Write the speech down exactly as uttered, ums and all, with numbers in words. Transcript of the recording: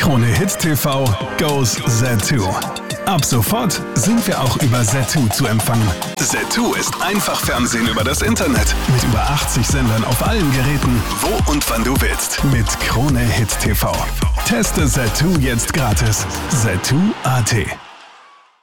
Krone Hit T V goes Zattoo. Ab sofort sind wir auch über Zattoo zu empfangen. Zattoo ist einfach Fernsehen über das Internet. Mit über achtzig Sendern auf allen Geräten, wo und wann du willst. Mit Krone Hit T V. Teste Zattoo jetzt gratis. Zattoo punkt at